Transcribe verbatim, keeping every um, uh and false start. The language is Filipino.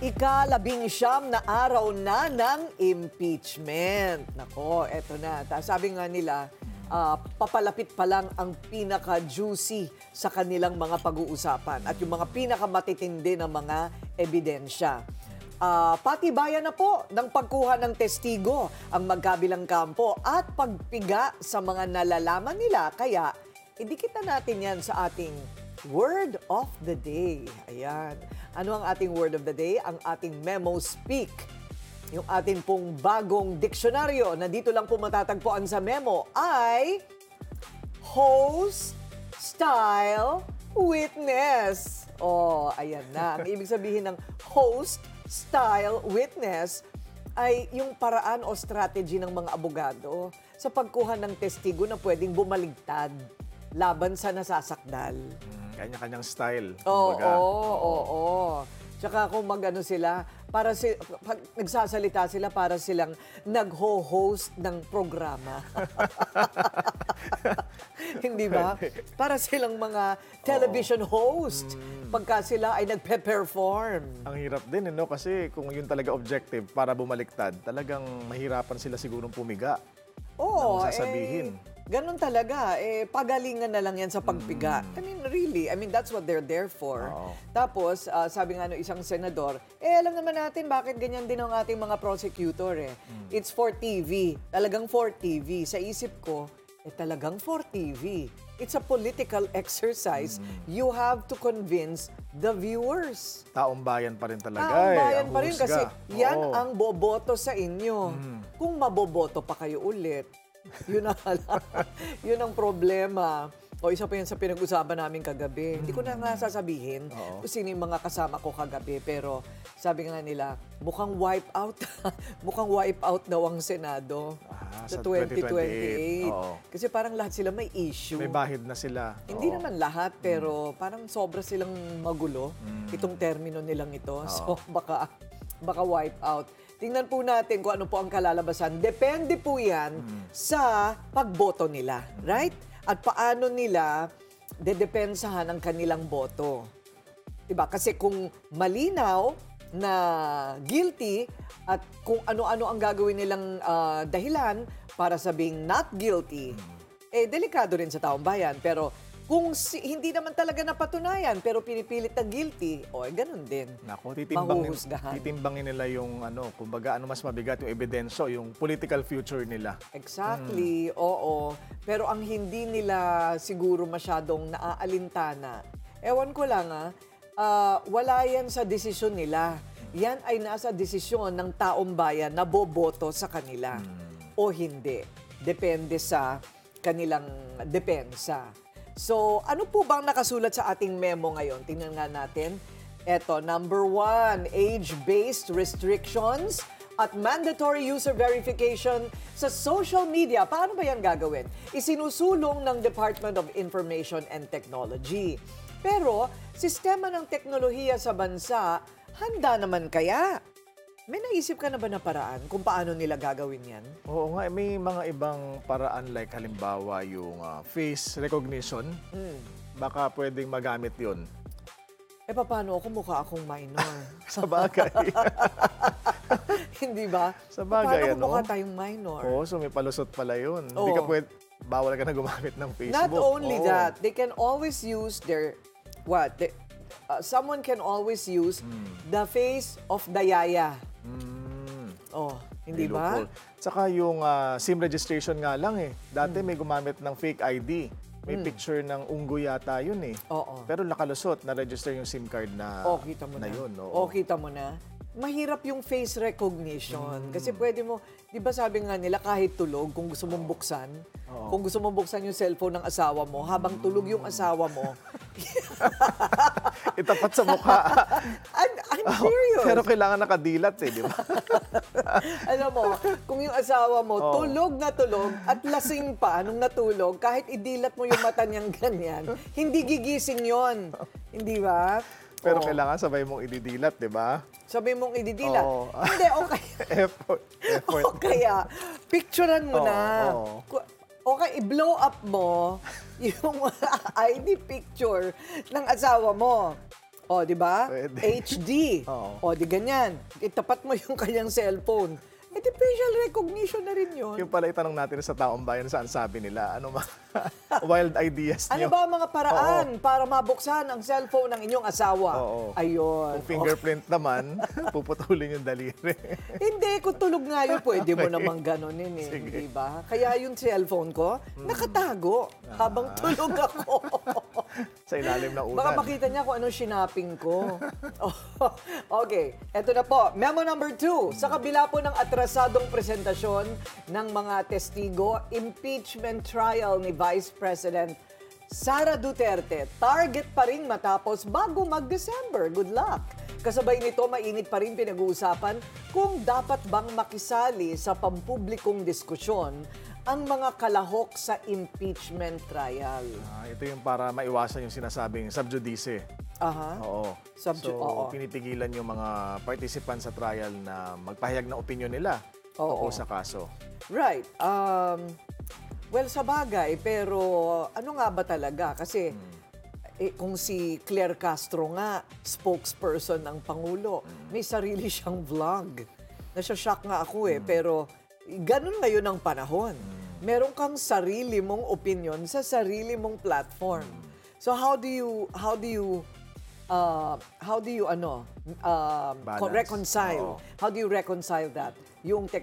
Ikalabing siyam na araw na ng impeachment. Nako, eto na. Sabi nga nila, uh, papalapit pa lang ang pinaka-juicy sa kanilang mga pag-uusapan at yung mga pinakamatitindi ng mga ebidensya. Uh, patibayan na po ng pagkuha ng testigo ang magkabilang kampo at pagpiga sa mga nalalaman nila. Kaya, idikit na natin yan sa ating Word of the Day. Ayan. Ano ang ating Word of the Day? Ang ating Memo Speak. Yung ating pong bagong diksyonaryo na dito lang po matatagpuan sa memo ay host, style, witness. Oh, ayan na. Ang ibig sabihin ng host, style, witness ay yung paraan o strategy ng mga abogado sa pagkuha ng testigo na pwedeng bumaligtad laban sa nasasakdal. Kanya-kanyang style. Oo, kumbaga. oo, oo. Tsaka kung mag-ano sila, para si, pag nagsasalita sila, para silang nagho-host ng programa. Hindi ba? Para silang mga television host. Pagka sila ay nagpe-perform. Ang hirap din, eh, no? Kasi kung yun talaga objective para bumaliktad, talagang mahirapan sila sigurong pumiga. Oo, ng sasabihin. Eh, ganun talaga. Eh, pagalingan na lang yan sa pagpiga. Mm. I mean, really. I mean, that's what they're there for. Oo. Tapos, uh, sabi nga no isang senador, eh, alam naman natin bakit ganyan din ang ating mga prosecutor eh. Mm. It's for T V. Talagang for T V. Sa isip ko, eh, talagang for T V. It's a political exercise. Mm. You have to convince the viewers. Taong bayan pa rin talaga. Taong eh, bayan ang pa rin husga. kasi yan Oo. ang boboto sa inyo. Mm. Kung maboboto pa kayo ulit, yun ang, yun ang problema. O isa pa yan sa pinag-usapan namin kagabi. Mm. Hindi ko na nga sasabihin Oo. kung sino yung mga kasama ko kagabi. Pero sabi nga nila, mukhang wipe out. mukhang wipe out daw ang Senado Ah, sa sa twenty twenty-eight. twenty twenty-eight. Oo. Kasi parang lahat sila may issue. May bahid na sila. Hindi Oo. naman lahat, pero parang sobra silang magulo Mm. itong termino nilang ito. So baka, baka wipe out. Tingnan po natin kung ano po ang kalalabasan. Depende po yan Mm. sa pagboto nila, right? At paano nila dedepensahan ang kanilang boto. Diba? Kasi kung malinaw na guilty at kung ano-ano ang gagawin nilang ah, dahilan para sabing not guilty, eh delikado rin sa taong bayan. Pero kung si, hindi naman talaga napatunayan pero pinipilit na guilty, o eh, ganun din. Naku, titimbangin, Mahuhusgahan. titimbangin nila yung ano, kumbaga ano mas mabigat yung ebidensyo, yung political future nila. Exactly, oo. Pero ang hindi nila siguro masyadong naaalintana, ewan ko lang ah, ah, wala yan sa desisyon nila. Yan ay nasa desisyon ng taong bayan na boboto sa kanila o hindi. Depende sa kanilang depensa. So, ano po bang nakasulat sa ating memo ngayon? Tingnan nga natin. Eto, number one, age-based restrictions at mandatory user verification sa social media. Paano ba yan gagawin? Isinusulong ng Department of Information and Technology. Pero, sistema ng teknolohiya sa bansa, handa naman kaya? May naisip ka na ba na paraan kung paano nila gagawin yan? Oo nga, may mga ibang paraan like halimbawa yung ah, face recognition. Hmm. Baka pwedeng magamit yun. Eh, paano ako mukha akong minor? Sa bagay. Hindi ba? Sa bagay, paano kung ano? mukha tayong minor? Oo, so may palusot pala yun. Hindi ka Oo. pwede, bawal ka na gumamit ng Facebook. Not only Oo. that, they can always use their, what? They, uh, someone can always use Hmm. the face of the yaya. Mm. Oh, hindi May ba? loophole. Tsaka yung ah, SIM registration nga lang eh. Dati may gumamit ng fake I D. May picture ng unggoy yata yun eh. Oo. Pero nakalusot, na-register yung SIM card na, Oh, kita mo na. yun. Oh, kita mo na. Mahirap yung face recognition. Kasi pwede mo, di ba sabi nga nila, kahit tulog, kung gusto mong buksan, Oo. kung gusto mong buksan yung cellphone ng asawa mo, habang tulog yung asawa mo, Itapat sa mukha. I'm, I'm serious. Pero kailangan nakadilat eh, di ba? Alam mo, kung yung asawa mo, Oo. tulog na tulog at lasing pa nung natulog, kahit idilat mo yung mata niyang ganyan, hindi gigising yon, hindi ba? Pero Oo. kailangan sabay mong ididilat, di ba? Sabi mong ididilat. Oo. Hindi, okay. Effort. Effort. O kaya, picturean mo Oo, na. oo. Ku- Okay, i-blow up mo yung I D picture ng asawa mo. O, di ba? Pwede. H D. Oo. O, di ganyan. Itapat mo yung kanyang cellphone. Eh, di facial recognition na rin yun. Yung pala itanong natin sa taong bayan saan sabi nila, ano mga wild ideas Ano nyo? ba ang mga paraan para mabuksan ang cellphone ng inyong asawa? Oo. Ayun. Kung fingerprint naman, puputulin yung daliri. Hindi, kung tulog nga yun, pwede mo namang ganunin eh, Sige. di ba? Kaya yung cellphone ko, nakatago habang tulog ako. Sa ilalim ng unan. Baka makita niya kung anong shinaping ko. Okay, eto na po. Memo number two. Sa kabila po ng atrasadong presentasyon ng mga testigo, impeachment trial ni Vice President Sara Duterte, target pa rin matapos bago mag-December. Good luck! Kasabay nito, mainit pa rin pinag-uusapan kung dapat bang makisali sa pampublikong diskusyon ang mga kalahok sa impeachment trial. Ah, ito yung para maiwasan yung sinasabing subjudice. Aha. Oo. Subju- so, oo. pinipigilan yung mga participants sa trial na magpahayag ng opinion nila Oo. tungkol sa kaso. Right. Um, well, sa bagay, pero ano nga ba talaga? Kasi eh, kung si Claire Castro nga, spokesperson ng Pangulo, may sarili siyang vlog. Nasya-shock nga ako eh, pero ganun ngayon ang panahon. Meron kang sarili mong opinion sa sarili mong platform. So how do you how do you uh, how do you ano uh, Balance. reconcile? Oo. How do you reconcile that? Yung